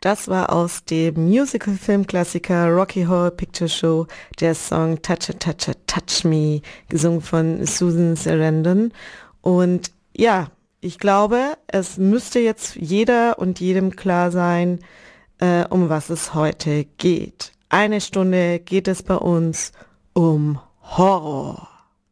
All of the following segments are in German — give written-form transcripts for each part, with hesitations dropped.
Das war aus dem Musical-Filmklassiker Rocky Horror Picture Show der Song Touch It, Touch It, Touch Me, gesungen von Susan Sarandon. Und ja, ich glaube, es müsste jetzt jeder und jedem klar sein, um was es heute geht. Eine Stunde geht es bei uns um Horror.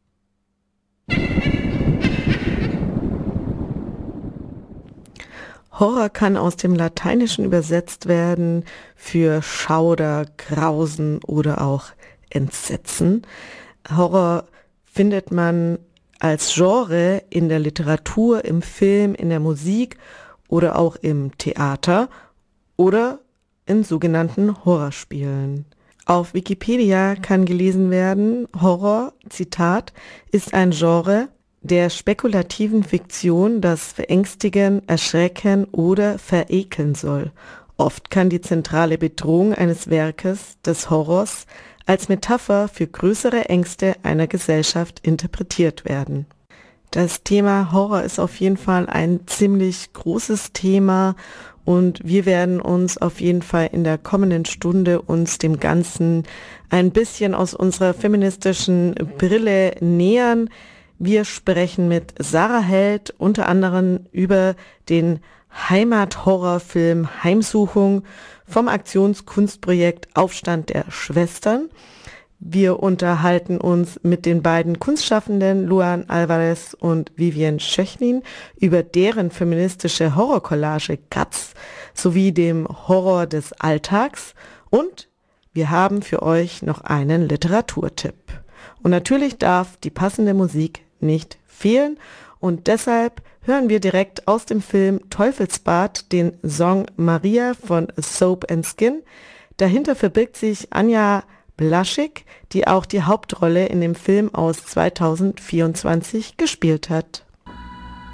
Horror kann aus dem Lateinischen übersetzt werden für Schauder, Grausen oder auch Entsetzen. Horror findet man als Genre in der Literatur, im Film, in der Musik oder auch im Theater oder in sogenannten Horrorspielen. Auf Wikipedia kann gelesen werden, Horror, Zitat, ist ein Genre der spekulativen Fiktion, das verängstigen, erschrecken oder verekeln soll. Oft kann die zentrale Bedrohung eines Werkes des Horrors als Metapher für größere Ängste einer Gesellschaft interpretiert werden. Das Thema Horror ist auf jeden Fall ein ziemlich großes Thema und wir werden uns auf jeden Fall in der kommenden Stunde uns dem Ganzen ein bisschen aus unserer feministischen Brille nähern. Wir sprechen mit Sarah Held unter anderem über den Heimathorrorfilm Heimsuchung vom Aktionskunstprojekt Aufstand der Schwestern. Wir unterhalten uns mit den beiden Kunstschaffenden Luan Alvarez und Vivian Schöchlin über deren feministische Horrorcollage Guts sowie dem Horror des Alltags und wir haben für euch noch einen Literaturtipp. Und natürlich darf die passende Musik nicht fehlen und deshalb hören wir direkt aus dem Film Teufelsbad den Song Maria von Soap and Skin. Dahinter verbirgt sich Anja Blaschik, die auch die Hauptrolle in dem Film aus 2024 gespielt hat.